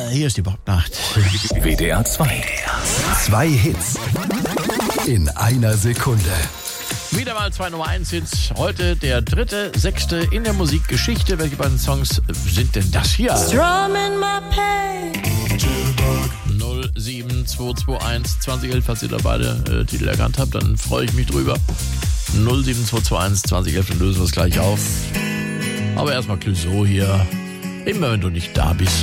Hier ist die Popnacht. WDR 2. Zwei Hits in einer Sekunde. Wieder mal 2 Nummer 1 Hits. Heute der 3.6. in der Musikgeschichte. Welche beiden Songs sind denn das hier? 07221 2011, falls ihr da beide Titel erkannt habt, dann freue ich mich drüber. 07221 2011, dann lösen wir es gleich auf. Aber erstmal Clouseau hier. Immer wenn du nicht da bist.